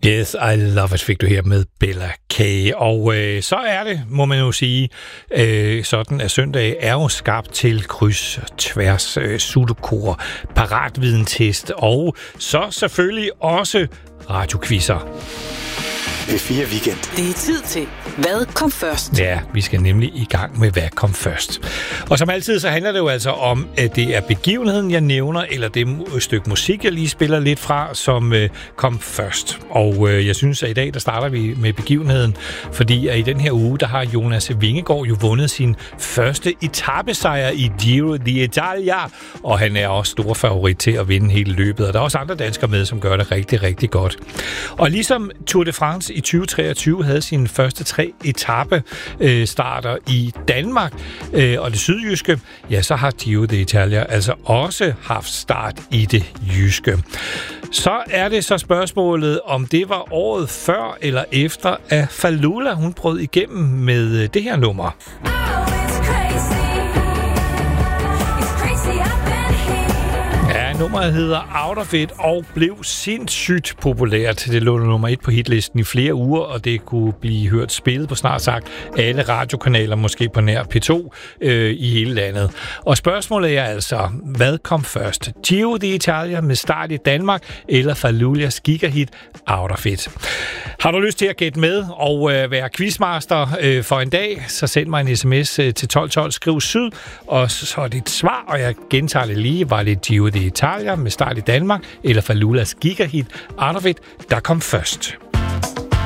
Yes, I Love It fik du her med Bella K. Og så er det, må man jo sige, sådan at søndag er jo skabt til kryds, tværs, sudoku, paratvidentest og så selvfølgelig også radiokvisser. P4 Weekend. Det er tid til Hvad kom først? Ja, vi skal nemlig i gang med Hvad kom først. Og som altid, så handler det jo altså om, at det er begivenheden, jeg nævner, eller det stykke musik, jeg lige spiller lidt fra, som kom først. Og jeg synes, at i dag, der starter vi med begivenheden, fordi at i den her uge, der har Jonas Vingegaard jo vundet sin første etapesejr i Giro d'Italia, og han er også stor favorit til at vinde hele løbet. Og der er også andre danskere med, som gør det rigtig, rigtig godt. Og ligesom Tour de France i 2023 havde sine første 3 etape-starter i Danmark og det sydjyske, ja, så har Giro d'Italia altså også haft start i det jyske. Så er det så spørgsmålet, om det var året før eller efter, at Fallulah, hun brød igennem med det her nummer. Nummeret hedder Out of It og blev sindssygt populært. Det lå nummer 1 på hitlisten i flere uger, og det kunne blive hørt spillet på snart sagt alle radiokanaler, måske på nær P2 i hele landet. Og spørgsmålet er altså, hvad kom først? Giro d'Italia med start i Danmark, eller Fallulahs gigahit Out of It? Har du lyst til at gætte med og være quizmaster for en dag, så send mig en sms til 1212, skriv syd, og så er dit svar, og jeg gentager det lige, var det Giro d'Italia med start i Danmark, eller Fallulahs gigahit Out of It, der kom først.